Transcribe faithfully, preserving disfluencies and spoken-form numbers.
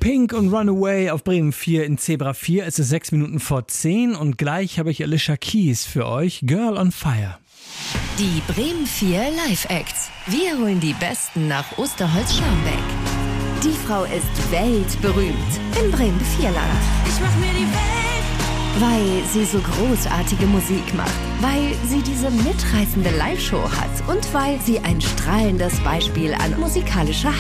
Pink und Runaway auf Bremen vier in Zebra vier. Es ist sechs Minuten vor zehn und gleich habe ich Alicia Keys für euch. Girl on Fire. Die Bremen vier Live-Acts. Wir holen die Besten nach Osterholz-Scharmbeck. Die Frau ist weltberühmt im Bremen vier Land. Ich mach mir die Welt. Weil sie so großartige Musik macht, weil sie diese mitreißende Live-Show hat und weil sie ein strahlendes Beispiel an musikalischer